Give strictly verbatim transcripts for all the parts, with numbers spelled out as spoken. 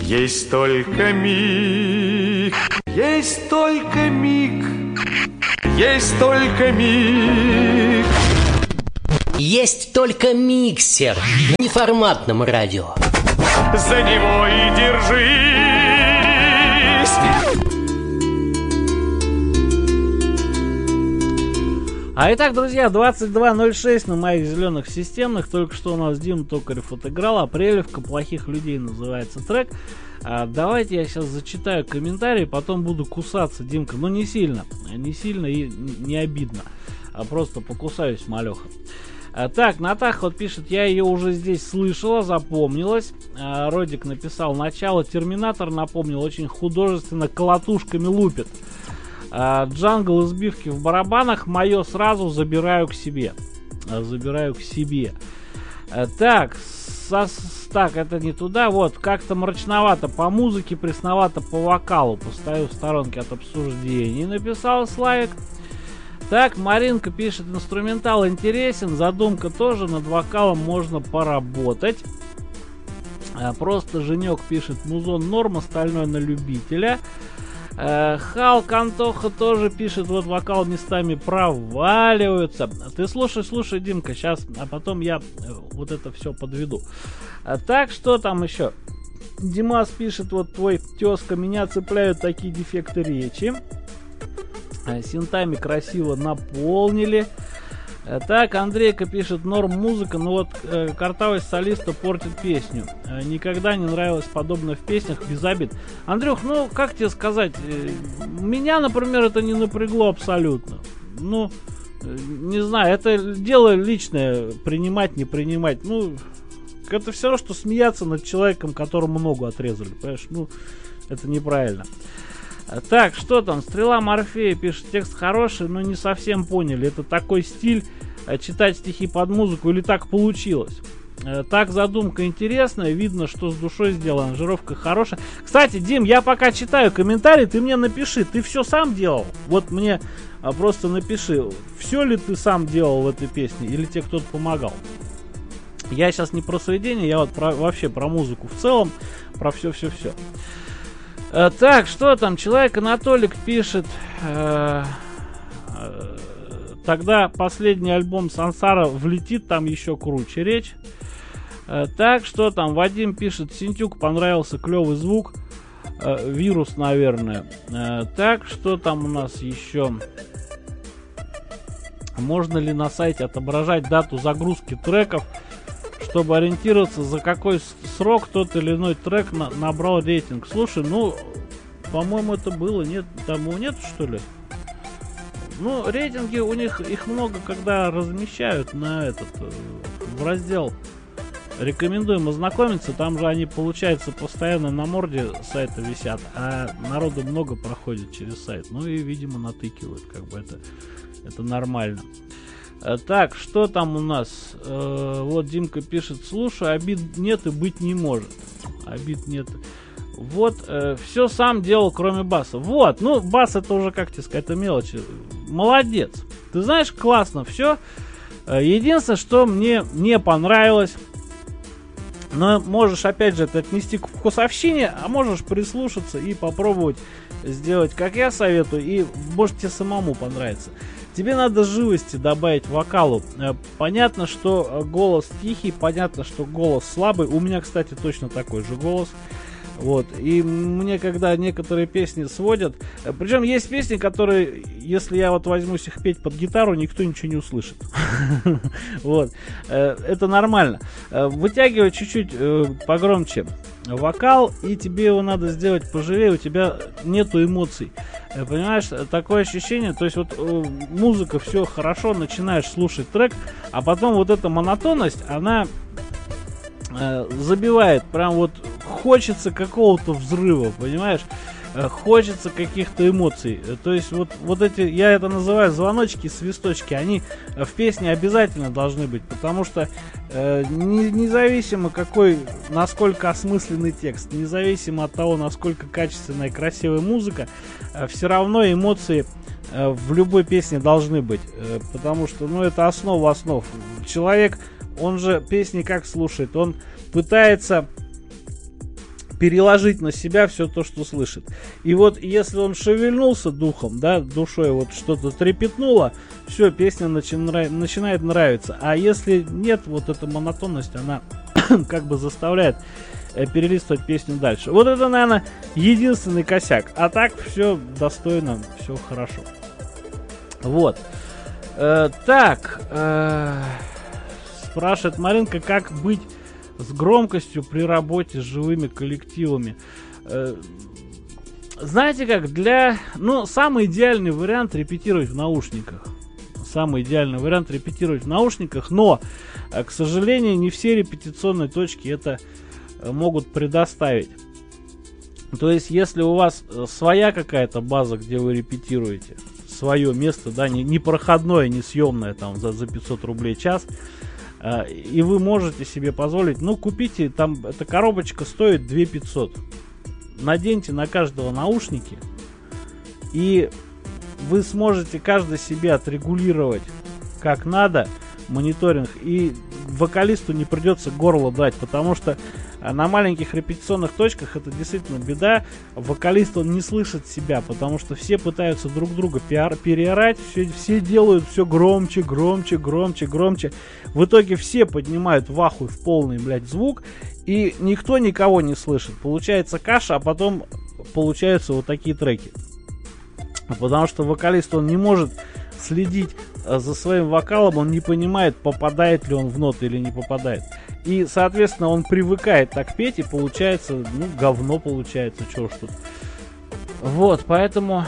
Есть только миг, есть только миг, есть только миг. Есть только миксер в неформатном радио. За него и держись. А итак, друзья, двадцать два ноль шесть на моих зеленых системных. Только что у нас Дима Токарев отыграл. Апрелевка плохих людей называется трек. А, давайте я сейчас зачитаю комментарии, потом буду кусаться, Димка. Но не сильно, не сильно и не обидно. А просто покусаюсь, малеха. А, так, Натаха вот пишет, я ее уже здесь слышала, запомнилась. А, Родик написал, начало Терминатор напомнил, очень художественно, колотушками лупит. А, джангл избивки в барабанах, мое сразу забираю к себе. А, забираю к себе. А, так, со, так, это не туда. Вот, как-то мрачновато по музыке, пресновато по вокалу. Постою в сторонке от обсуждений, написал Славик. Так, Маринка пишет, инструментал интересен, задумка тоже, над вокалом можно поработать. А, просто Женек пишет, музон норм, остальное на любителя. А, Халк Антоха тоже пишет, вот вокал местами проваливаются. Ты слушай, слушай, Димка, сейчас, а потом я вот это все подведу. А, так, что там еще? Димас пишет, вот твой тезка, меня цепляют такие дефекты речи. Синтами красиво наполнили. Так, Андрейка пишет, норм музыка, но вот э, картавость солиста портит песню. Э, никогда не нравилось подобное в песнях, без обид. Андрюх, ну, как тебе сказать, э, меня, например, это не напрягло абсолютно. Ну, э, не знаю, это дело личное, принимать, не принимать. Ну, это все равно, что смеяться над человеком, которому ногу отрезали, понимаешь? Ну, это неправильно. Так, что там? Стрела Морфея пишет, текст хороший, но не совсем поняли. Это такой стиль, читать стихи под музыку, или так получилось? Так, задумка интересная, видно, что с душой сделана, аранжировка хорошая. Кстати, Дим, я пока читаю комментарии, ты мне напиши, ты все сам делал? Вот мне просто напиши, все ли ты сам делал в этой песне, или тебе кто-то помогал? Я сейчас не про сведение, я вот про, вообще про музыку в целом, про все-все-все. Uh, так, что там? Человек Анатолик пишет. Uh, uh, тогда последний альбом Сансара влетит, там еще круче речь. Uh, так, что там? Вадим пишет. Синтюк понравился, клевый звук. Uh, вирус, наверное. Uh, так, что там у нас еще? Можно ли на сайте отображать дату загрузки треков, чтобы ориентироваться, за какой срок тот или иной трек на, набрал рейтинг? Слушай, ну, по-моему, это было, нет, тому нет, что ли? Ну, рейтинги у них, их много, когда размещают на этот, в раздел рекомендуем ознакомиться, там же они, получается, постоянно на морде сайта висят, а народу много проходит через сайт, ну и, видимо, натыкивают, как бы это, это нормально. Так, что там у нас? Э, вот Димка пишет, слушай, обид нет и быть не может. Обид нет. Вот, э, все сам делал, кроме баса. Вот, ну, бас это уже, как тебе сказать, это мелочи. Молодец. Ты знаешь, классно все. Единственное, что мне не понравилось, но можешь, опять же, это отнести к вкусовщине, а можешь прислушаться и попробовать сделать, как я советую, и может тебе самому понравится. Тебе надо живости добавить вокалу. Понятно, что голос тихий, понятно, что голос слабый. У меня, кстати, точно такой же голос. Вот. И мне, когда некоторые песни сводят... Причем есть песни, которые, если я вот возьмусь их петь под гитару, никто ничего не услышит. Вот. Это нормально. Вытягивай чуть-чуть погромче вокал, и тебе его надо сделать поживее, у тебя нету эмоций. Понимаешь, такое ощущение, то есть вот музыка, все хорошо, начинаешь слушать трек, а потом вот эта монотонность, она э, забивает, прям вот хочется какого-то взрыва, понимаешь, э, хочется каких-то эмоций, то есть вот, вот эти, я это называю звоночки, свисточки, они в песне обязательно должны быть, потому что э, не, независимо какой, насколько осмысленный текст, независимо от того, насколько качественная и красивая музыка, э, все равно эмоции э, в любой песне должны быть, э, потому что, ну, это основа основ. Человек, он же песни как слушает, он пытается переложить на себя все то, что слышит. И вот если он шевельнулся духом, да, душой, вот что-то трепетнуло, все, песня начи- начинает нравиться. А если нет, вот эта монотонность, она как бы заставляет э, перелистывать песню дальше. Вот это, наверное, единственный косяк. А так все достойно, все хорошо. Вот. Э, так. Э, спрашивает Маринка, как быть с громкостью при работе с живыми коллективами. Э, знаете как, для... Ну, самый идеальный вариант репетировать в наушниках. Самый идеальный вариант репетировать в наушниках, но, к сожалению, не все репетиционные точки это могут предоставить. То есть, если у вас своя какая-то база, где вы репетируете, свое место, да, не, не проходное, не съемное там за, за пятьсот рублей час, э, и вы можете себе позволить, ну, купите, там, эта коробочка стоит две тысячи пятьсот. Наденьте на каждого наушники, и вы сможете каждый себе отрегулировать как надо мониторинг, и вокалисту не придется горло дать, потому что на маленьких репетиционных точках это действительно беда. Вокалист, он не слышит себя, потому что все пытаются друг друга пиар, переорать, все, все делают все громче, громче, громче, громче. В итоге все поднимают в ахуй в полный, блядь, звук, и никто никого не слышит. Получается каша, а потом получаются вот такие треки. Потому что вокалист, он не может следить за своим вокалом, он не понимает, попадает ли он в ноты или не попадает. И, соответственно, он привыкает так петь, и получается, ну, говно получается, чё ж тут. Вот, поэтому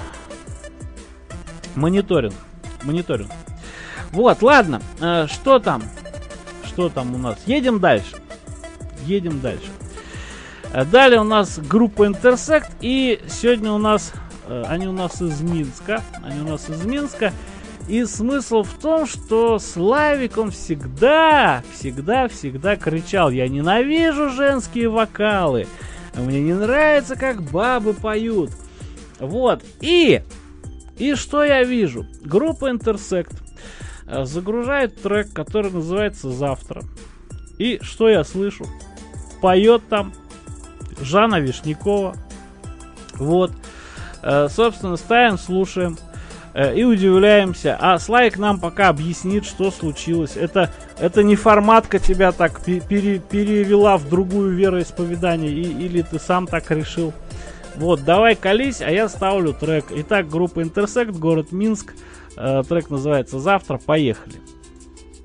мониторинг, мониторинг. Вот, ладно, э, что там? Что там у нас? Едем дальше. Едем дальше. Далее у нас группа Intersect, и сегодня у нас, э, они у нас из Минска, они у нас из Минска. И смысл в том, что Славик, он всегда, всегда, всегда кричал: я ненавижу женские вокалы, мне не нравится, как бабы поют. Вот, и, и что я вижу? Группа Intersect загружает трек, который называется «Завтра». И что я слышу? Поет там Жанна Вишнякова. Вот, собственно, ставим, слушаем и удивляемся. А Слайк нам пока объяснит, что случилось. Это, это не форматка тебя так пере, перевела в другую вероисповедание, и, или ты сам так решил. Вот, давай колись, а я ставлю трек. Итак, группа Intersect, город Минск. Э, трек называется «Завтра». Поехали.